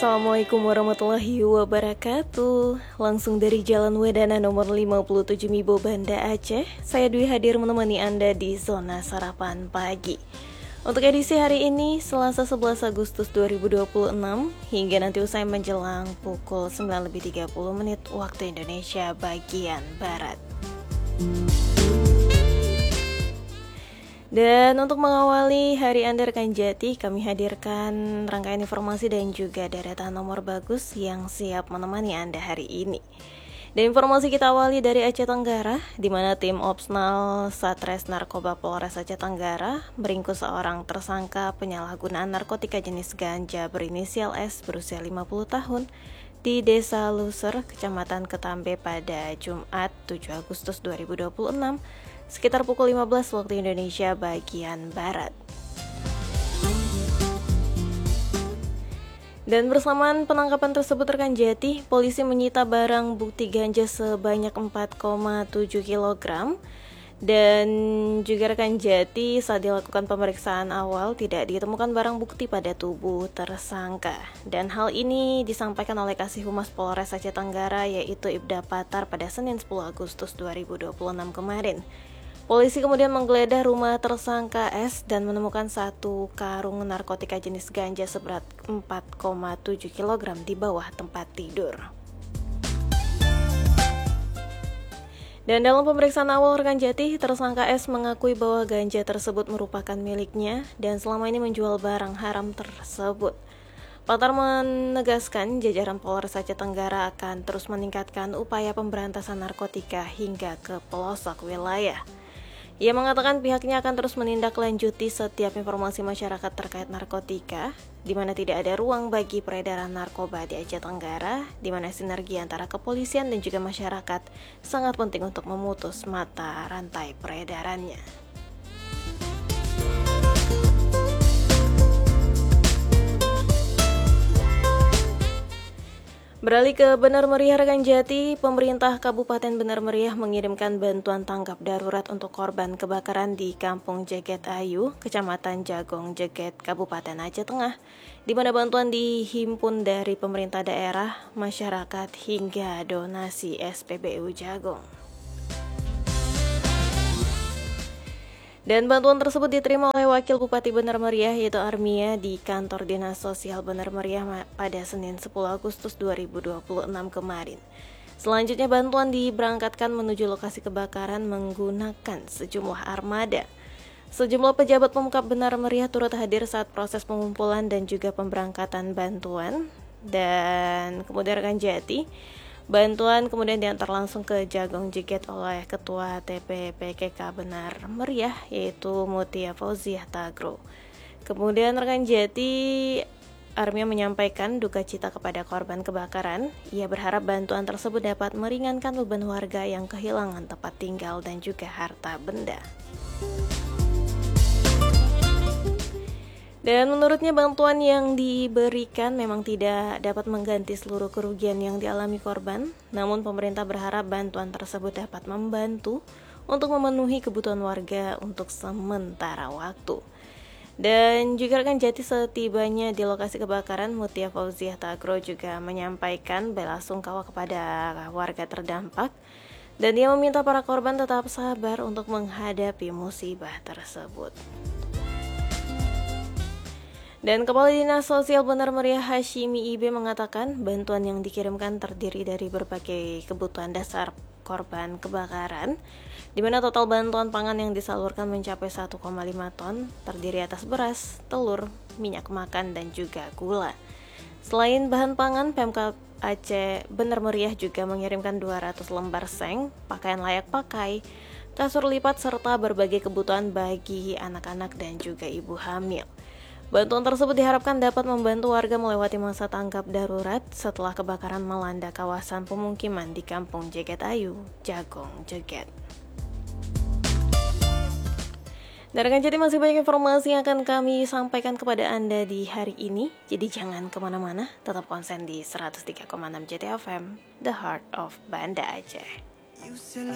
Assalamualaikum warahmatullahi wabarakatuh. Langsung dari Jalan Wedana nomor 57 Mibo Banda Aceh, saya Dwi hadir menemani Anda di Zona Sarapan Pagi. Untuk edisi hari ini, Selasa 11 Agustus 2026, hingga nanti usai menjelang pukul 9.30 waktu Indonesia bagian Barat. Dan untuk mengawali hari Anda rekan Jati, kami hadirkan rangkaian informasi dan juga deretan nomor bagus yang siap menemani Anda hari ini. Dan informasi kita awali dari Aceh Tenggara, di mana tim Opsnal Satres Narkoba Polres Aceh Tenggara meringkus seorang tersangka penyalahgunaan narkotika jenis ganja berinisial S berusia 50 tahun di Desa Luser, Kecamatan Ketambe pada Jumat 7 Agustus 2026. Sekitar pukul 15 waktu Indonesia bagian Barat. Dan bersamaan penangkapan tersebut rekan Jati, polisi menyita barang bukti ganja sebanyak 4,7 kg. Dan juga rekan Jati, saat dilakukan pemeriksaan awal tidak ditemukan barang bukti pada tubuh tersangka. Dan hal ini disampaikan oleh Kasih Humas Polres Aceh Tenggara yaitu Ibda Patar pada Senin 10 Agustus 2026 kemarin. Polisi kemudian menggeledah rumah tersangka S dan menemukan satu karung narkotika jenis ganja seberat 4,7 kg di bawah tempat tidur. Dan dalam pemeriksaan awal rekan Jati, tersangka S mengakui bahwa ganja tersebut merupakan miliknya dan selama ini menjual barang haram tersebut. Patar menegaskan jajaran Polres Aceh Tenggara akan terus meningkatkan upaya pemberantasan narkotika hingga ke pelosok wilayah. Ia mengatakan pihaknya akan terus menindaklanjuti setiap informasi masyarakat terkait narkotika, di mana tidak ada ruang bagi peredaran narkoba di Aceh Tenggara, di mana sinergi antara kepolisian dan juga masyarakat sangat penting untuk memutus mata rantai peredarannya. Beralih ke Benar Meriah rekan Jati, pemerintah Kabupaten Benar Meriah mengirimkan bantuan tanggap darurat untuk korban kebakaran di Kampung Jeget Ayu, Kecamatan Jagong Jeget, Kabupaten Aceh Tengah, di mana bantuan dihimpun dari pemerintah daerah, masyarakat hingga donasi SPBU Jagong. Dan bantuan tersebut diterima oleh Wakil Bupati Benar Meriah yaitu Armia di Kantor Dinas Sosial Benar Meriah pada Senin 10 Agustus 2026 kemarin. Selanjutnya bantuan diberangkatkan menuju lokasi kebakaran menggunakan sejumlah armada. Sejumlah pejabat Pemkab Benar Meriah turut hadir saat proses pengumpulan dan juga pemberangkatan bantuan. Dan kemudian rekan Jati, bantuan kemudian diantar langsung ke Jagong Jeget oleh Ketua TPPKK Benar Meriah yaitu Mutia Fauziah Tagro. Kemudian rekan Jati, Armia menyampaikan duka cita kepada korban kebakaran. Ia berharap bantuan tersebut dapat meringankan beban warga yang kehilangan tempat tinggal dan juga harta benda. Dan menurutnya bantuan yang diberikan memang tidak dapat mengganti seluruh kerugian yang dialami korban, namun pemerintah berharap bantuan tersebut dapat membantu untuk memenuhi kebutuhan warga untuk sementara waktu. Dan juga rekan Jati, setibanya di lokasi kebakaran, Mutia Fauziah Tagro juga menyampaikan belasungkawa kepada warga terdampak dan dia meminta para korban tetap sabar untuk menghadapi musibah tersebut. Dan Kepala Dinas Sosial Benar Meriah Hashimi IB mengatakan bantuan yang dikirimkan terdiri dari berbagai kebutuhan dasar korban kebakaran, di mana total bantuan pangan yang disalurkan mencapai 1,5 ton, terdiri atas beras, telur, minyak makan, dan juga gula. Selain bahan pangan, Pemkab Aceh Benar Meriah juga mengirimkan 200 lembar seng, pakaian layak pakai, kasur lipat, serta berbagai kebutuhan bagi anak-anak dan juga ibu hamil. Bantuan tersebut diharapkan dapat membantu warga melewati masa tanggap darurat setelah kebakaran melanda kawasan pemukiman di Kampung Jeget Ayu, Jagong Jeget. Dan rekan Jati, masih banyak informasi yang akan kami sampaikan kepada Anda di hari ini. Jadi jangan kemana-mana, tetap konsen di 103,6 JT FM, The Heart of Banda Aceh.